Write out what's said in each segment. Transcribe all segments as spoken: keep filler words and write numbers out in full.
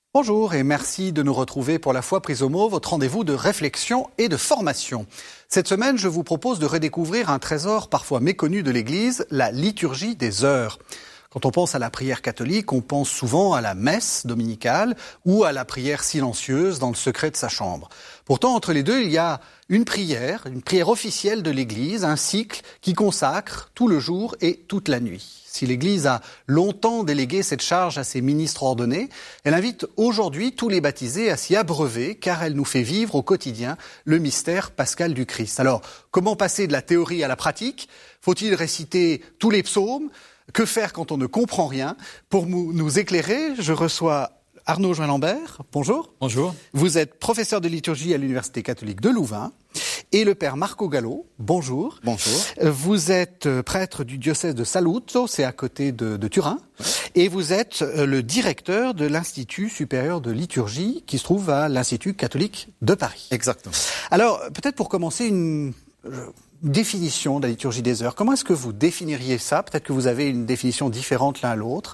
Bonjour et merci de nous retrouver pour La Foi prise au mot, votre rendez-vous de réflexion et de formation. Cette semaine, je vous propose de redécouvrir un trésor parfois méconnu de l'Église, la liturgie des heures. Quand on pense à la prière catholique, on pense souvent à la messe dominicale ou à la prière silencieuse dans le secret de sa chambre. Pourtant, entre les deux, il y a une prière, une prière officielle de l'Église, un cycle qui consacre tout le jour et toute la nuit. Si l'Église a longtemps délégué cette charge à ses ministres ordonnés, elle invite aujourd'hui tous les baptisés à s'y abreuver car elle nous fait vivre au quotidien le mystère pascal du Christ. Alors, comment passer de la théorie à la pratique ? Faut-il réciter tous les psaumes ? Que faire quand on ne comprend rien ? Pour nous éclairer, je reçois Arnaud Join-Lambert. Bonjour. Bonjour. Vous êtes professeur de liturgie à l'Université catholique de Louvain. Et le père Marco Gallo. Bonjour. Bonjour. Vous êtes prêtre du diocèse de Saluzzo, c'est à côté de, de Turin. Et vous êtes le directeur de l'Institut supérieur de liturgie qui se trouve à l'Institut catholique de Paris. Exactement. Alors, peut-être pour commencer, une définition de la liturgie des heures. Comment est-ce que vous définiriez ça ? Peut-être que vous avez une définition différente l'un à l'autre.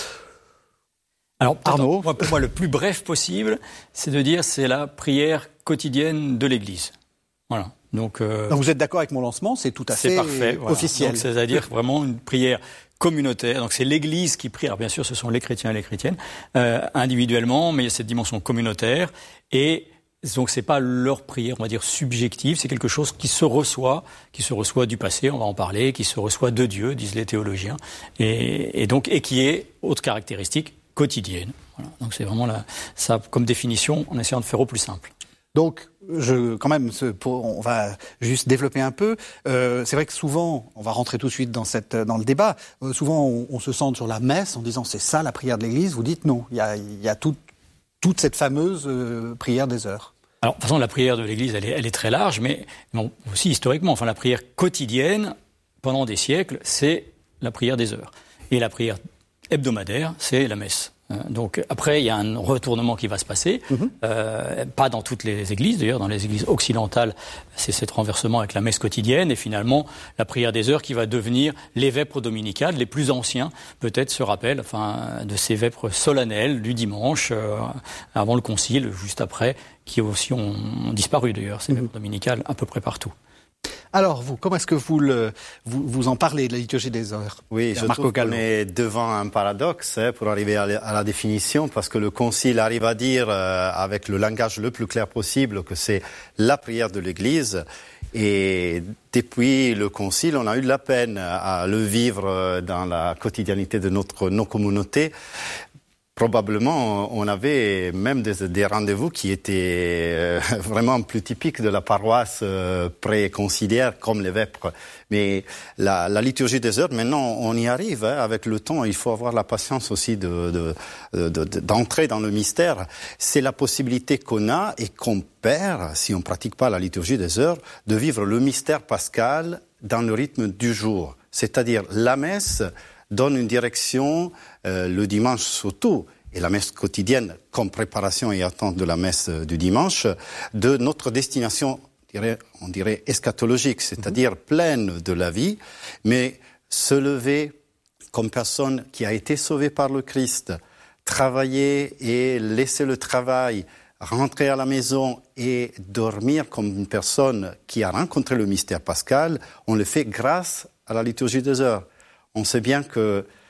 Alors, Arnaud, moi, pour moi, le plus bref possible, c'est de dire c'est la prière quotidienne de l'Église. Voilà. Donc, euh, Donc vous êtes d'accord avec mon lancement, c'est tout à c'est fait parfait, voilà. officiel. Donc, c'est-à-dire vraiment une prière communautaire. Donc c'est l'Église qui prie. Alors bien sûr, ce sont les chrétiens et les chrétiennes euh, individuellement, mais il y a cette dimension communautaire. Et donc c'est pas leur prière, on va dire subjective. C'est quelque chose qui se reçoit, qui se reçoit du passé, on va en parler, qui se reçoit de Dieu, disent les théologiens, et, et donc et qui est autre caractéristique quotidienne. Voilà. Donc c'est vraiment la, ça comme définition, en essayant de faire au plus simple. Donc, je, quand même, pour, on va juste développer un peu. Euh, c'est vrai que souvent, on va rentrer tout de suite dans, cette, dans le débat, euh, souvent on, on se centre sur la messe en disant c'est ça la prière de l'Église. Vous dites non, il y a, il y a tout, toute cette fameuse euh, prière des heures. Alors, de toute façon, la prière de l'Église, elle est, elle est très large, mais bon, aussi historiquement, enfin la prière quotidienne, pendant des siècles, c'est la prière des heures. Et la prière hebdomadaire, c'est la messe. Donc après, il y a un retournement qui va se passer, mmh. euh, pas dans toutes les églises, d'ailleurs, dans les églises occidentales, c'est cet renversement avec la messe quotidienne, et finalement, la prière des heures qui va devenir les vêpres dominicales. Les plus anciens, peut-être, se rappellent enfin, de ces vêpres solennelles du dimanche, euh, avant le concile, juste après, qui aussi ont, ont disparu, d'ailleurs, ces mmh. vêpres dominicales, à peu près partout. Alors, vous, comment est-ce que vous, le, vous, vous en parlez de la liturgie des heures ? Oui, je Marco trouve qu'on est devant un paradoxe hein, pour arriver à la, à la définition, parce que le Concile arrive à dire, euh, avec le langage le plus clair possible, que c'est la prière de l'Église. Et depuis le Concile, on a eu de la peine à le vivre dans la quotidiennité de notre, nos communautés. Probablement, on avait même des, des rendez-vous qui étaient euh, vraiment plus typiques de la paroisse euh, pré-conciliaire, comme les vêpres. Mais la, la liturgie des heures, maintenant, on y arrive hein, avec le temps. Il faut avoir la patience aussi de, de, de, de, d'entrer dans le mystère. C'est la possibilité qu'on a et qu'on perd, si on ne pratique pas la liturgie des heures, de vivre le mystère pascal dans le rythme du jour. C'est-à-dire la messe donne une direction, euh, le dimanche surtout, et la messe quotidienne comme préparation et attente de la messe du dimanche, de notre destination, on dirait, on dirait eschatologique, c'est-à-dire mmh. pleine de la vie, mais se lever comme personne qui a été sauvée par le Christ, travailler et laisser le travail, rentrer à la maison et dormir comme une personne qui a rencontré le mystère pascal, on le fait grâce à la liturgie des heures. On sait bien que